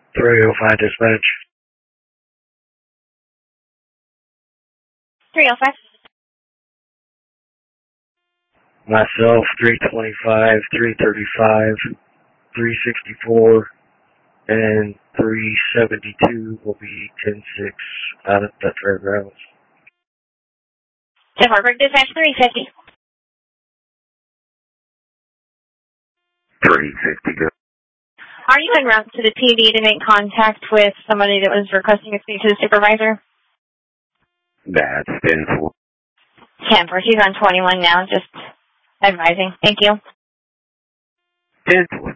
305 dispatch. 305. Myself, 325, 335, 364, and 372 will be 10-6 out at the fairgrounds. 10 Harburg dispatch 350. 350 go. Are you en route to the PD to make contact with somebody that was requesting to speak to the supervisor? That's 10-4. 10-4. She's on 21 now, just advising. Thank you. 10-4.